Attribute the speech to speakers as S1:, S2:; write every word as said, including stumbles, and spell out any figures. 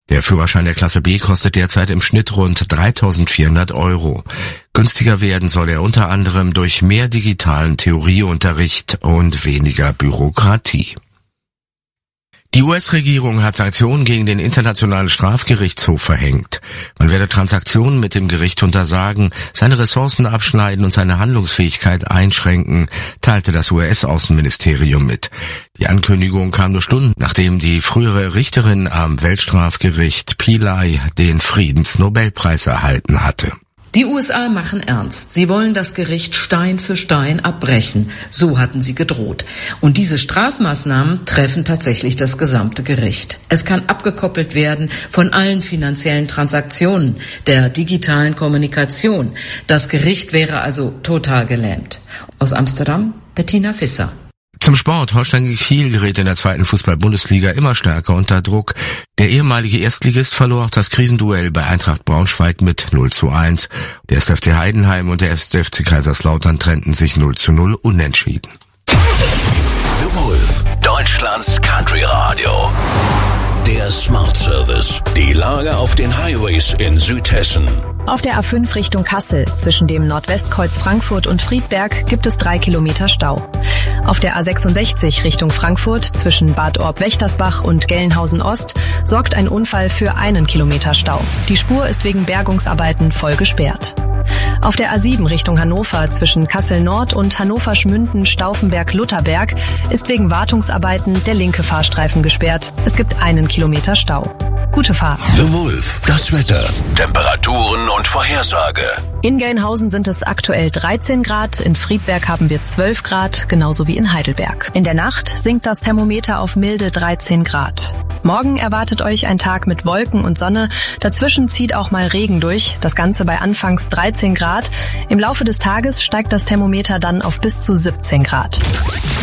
S1: Der Führerschein der Klasse B kostet derzeit im Schnitt rund dreitausendvierhundert Euro. Günstiger werden soll er unter anderem durch mehr digitalen Theorieunterricht und weniger Bürokratie. Die U S-Regierung hat Sanktionen gegen den Internationalen Strafgerichtshof verhängt. Man werde Transaktionen mit dem Gericht untersagen, seine Ressourcen abschneiden und seine Handlungsfähigkeit einschränken, teilte das U S-Außenministerium mit. Die Ankündigung kam nur Stunden, nachdem die frühere Richterin am Weltstrafgericht Pillay den Friedensnobelpreis erhalten hatte.
S2: Die U S A machen ernst. Sie wollen das Gericht Stein für Stein abbrechen. So hatten sie gedroht. Und diese Strafmaßnahmen treffen tatsächlich das gesamte Gericht. Es kann abgekoppelt werden von allen finanziellen Transaktionen, der digitalen Kommunikation. Das Gericht wäre also total gelähmt. Aus Amsterdam, Bettina Visser.
S1: Zum Sport. Holstein Kiel gerät in der zweiten Fußball-Bundesliga immer stärker unter Druck. Der ehemalige Erstligist verlor auch das Krisenduell bei Eintracht Braunschweig mit null zu eins. Der erste F C Heidenheim und der erste F C Kaiserslautern trennten sich null zu null unentschieden.
S3: The Wolf, Deutschlands Country Radio. Der Smart Service. Die Lage auf den Highways in Südhessen.
S4: Auf der A fünf Richtung Kassel zwischen dem Nordwestkreuz Frankfurt und Friedberg gibt es drei Kilometer Stau. Auf der A sechsundsechzig Richtung Frankfurt zwischen Bad Orb-Wächtersbach und Gelnhausen Ost sorgt ein Unfall für einen Kilometer Stau. Die Spur ist wegen Bergungsarbeiten voll gesperrt. Auf der A sieben Richtung Hannover zwischen Kassel Nord und Hannover-Schmünden-Stauffenberg-Lutherberg ist wegen Wartungsarbeiten der linke Fahrstreifen gesperrt. Es gibt einen Kilometer Stau. Gute Fahrt.
S3: The Wolf, das Wetter, Temperaturen und Vorhersage.
S4: In Gelnhausen sind es aktuell dreizehn Grad, in Friedberg haben wir zwölf Grad, genauso wie in Heidelberg. In der Nacht sinkt das Thermometer auf milde dreizehn Grad. Morgen erwartet euch ein Tag mit Wolken und Sonne, dazwischen zieht auch mal Regen durch, das Ganze bei anfangs dreizehn Grad. Im Laufe des Tages steigt das Thermometer dann auf bis zu siebzehn Grad.